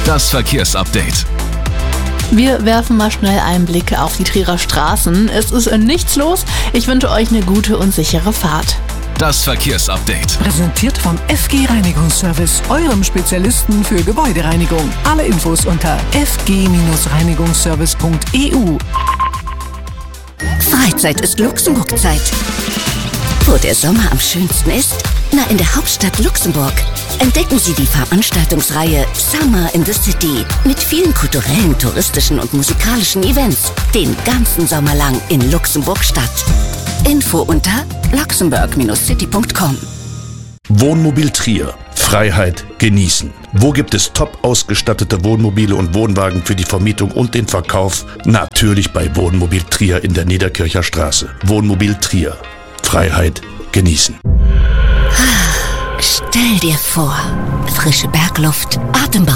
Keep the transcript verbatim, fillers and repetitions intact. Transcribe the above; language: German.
Das Verkehrsupdate. Wir werfen mal schnell einen Blick auf die Trierer Straßen. Es ist nichts los. Ich wünsche euch eine gute und sichere Fahrt. Das Verkehrsupdate. Präsentiert von F G Reinigungsservice, eurem Spezialisten für Gebäudereinigung. Alle Infos unter f g reinigungsservice punkt e u. Freizeit ist Luxemburg-Zeit. Wo der Sommer am schönsten ist? Na, in der Hauptstadt Luxemburg. Entdecken Sie die Veranstaltungsreihe Summer in the City mit vielen kulturellen, touristischen und musikalischen Events. Den ganzen Sommer lang in Luxemburg-Stadt. Info unter luxemburg city punkt com. Wohnmobil Trier. Freiheit genießen. Wo gibt es top ausgestattete Wohnmobile und Wohnwagen für die Vermietung und den Verkauf? Natürlich bei Wohnmobil Trier in der Niederkircher Straße. Wohnmobil Trier. Freiheit genießen. Stell dir vor, frische Bergluft, atemberaubend.